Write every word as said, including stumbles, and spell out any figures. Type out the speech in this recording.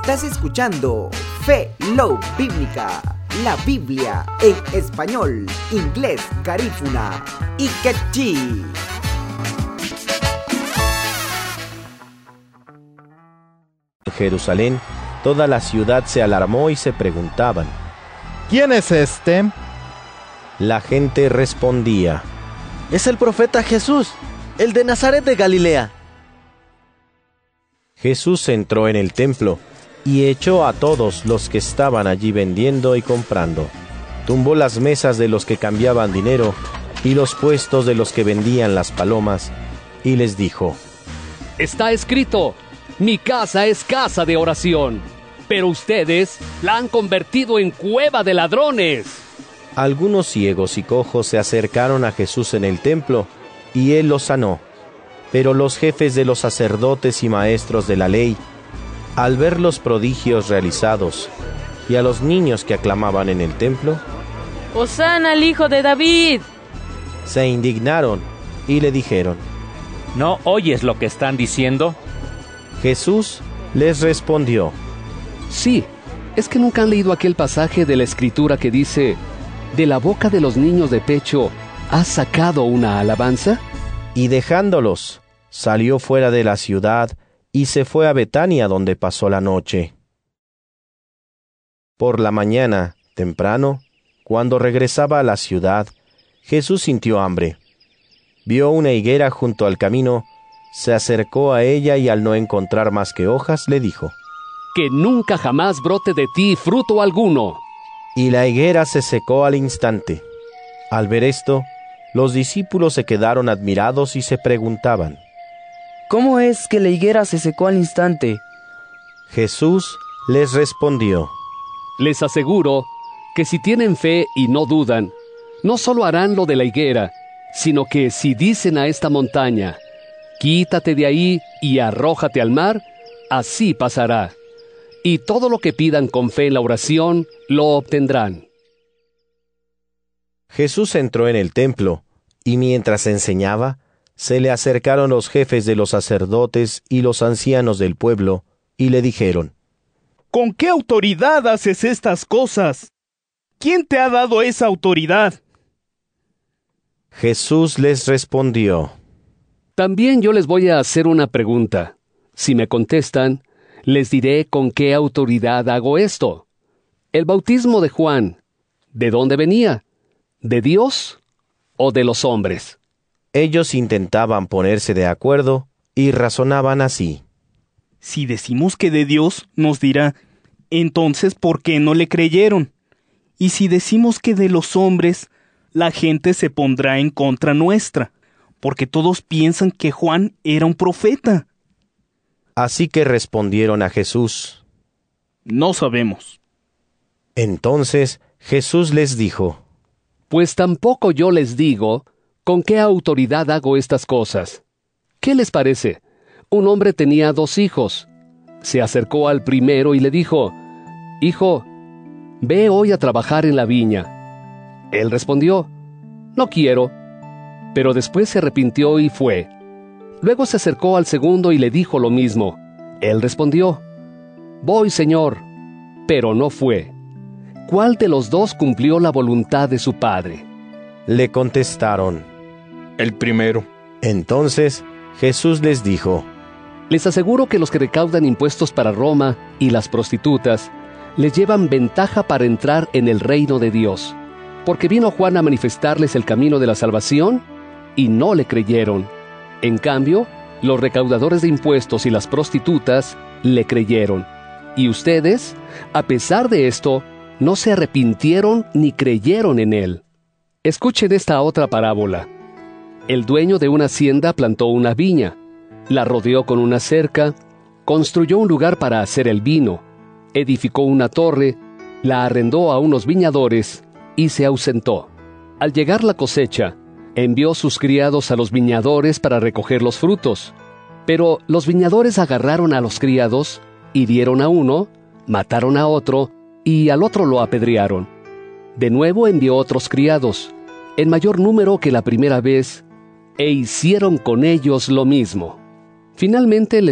Estás escuchando Fe Love Bíblica, la Biblia en español, inglés, garífuna y quechí. En Jerusalén, toda la ciudad se alarmó y se preguntaban: ¿quién es este? La gente respondía: es el profeta Jesús, el de Nazaret de Galilea. Jesús entró en el templo y echó a todos los que estaban allí vendiendo y comprando. Tumbó las mesas de los que cambiaban dinero y los puestos de los que vendían las palomas, y les dijo: está escrito, mi casa es casa de oración, pero ustedes la han convertido en cueva de ladrones. Algunos ciegos y cojos se acercaron a Jesús en el templo, y él los sanó. Pero los jefes de los sacerdotes y maestros de la ley, al ver los prodigios realizados y a los niños que aclamaban en el templo, ¡Hosana al hijo de David!, se indignaron y le dijeron: ¿no oyes lo que están diciendo? Jesús les respondió: sí, ¿es que nunca han leído aquel pasaje de la Escritura que dice: de la boca de los niños de pecho has sacado una alabanza? Y dejándolos, salió fuera de la ciudad y se fue a Betania, donde pasó la noche. Por la mañana, temprano, cuando regresaba a la ciudad, Jesús sintió hambre. Vio una higuera junto al camino, se acercó a ella y al no encontrar más que hojas, le dijo: que nunca jamás brote de ti fruto alguno. Y la higuera se secó al instante. Al ver esto, los discípulos se quedaron admirados y se preguntaban: ¿cómo es que la higuera se secó al instante? Jesús les respondió: les aseguro que si tienen fe y no dudan, no solo harán lo de la higuera, sino que si dicen a esta montaña: quítate de ahí y arrójate al mar, así pasará. Y todo lo que pidan con fe en la oración, lo obtendrán. Jesús entró en el templo, y mientras enseñaba, se le acercaron los jefes de los sacerdotes y los ancianos del pueblo, y le dijeron: ¿con qué autoridad haces estas cosas? ¿Quién te ha dado esa autoridad? Jesús les respondió: también yo les voy a hacer una pregunta. Si me contestan, les diré con qué autoridad hago esto. El bautismo de Juan, ¿de dónde venía? ¿De Dios o de los hombres? Ellos intentaban ponerse de acuerdo y razonaban así: si decimos que de Dios, nos dirá: entonces, ¿por qué no le creyeron? Y si decimos que de los hombres, la gente se pondrá en contra nuestra, porque todos piensan que Juan era un profeta. Así que respondieron a Jesús: no sabemos. Entonces Jesús les dijo: pues tampoco yo les digo con qué autoridad hago estas cosas. ¿Qué les parece? Un hombre tenía dos hijos. Se acercó al primero y le dijo: hijo, ve hoy a trabajar en la viña. Él respondió: no quiero. Pero después se arrepintió y fue. Luego se acercó al segundo y le dijo lo mismo. Él respondió: voy, Señor. Pero no fue. ¿Cuál de los dos cumplió la voluntad de su padre? Le contestaron: el primero. Entonces Jesús les dijo: les aseguro que los que recaudan impuestos para Roma y las prostitutas les llevan ventaja para entrar en el reino de Dios. Porque vino Juan a manifestarles el camino de la salvación y no le creyeron. En cambio, los recaudadores de impuestos y las prostitutas le creyeron. Y ustedes, a pesar de esto, no se arrepintieron ni creyeron en él. Escuchen esta otra parábola. El dueño de una hacienda plantó una viña, la rodeó con una cerca, construyó un lugar para hacer el vino, edificó una torre, la arrendó a unos viñadores y se ausentó. Al llegar la cosecha, envió sus criados a los viñadores para recoger los frutos. Pero los viñadores agarraron a los criados, hirieron a uno, mataron a otro, y al otro lo apedrearon. De nuevo envió otros criados, en mayor número que la primera vez, e hicieron con ellos lo mismo. Finalmente les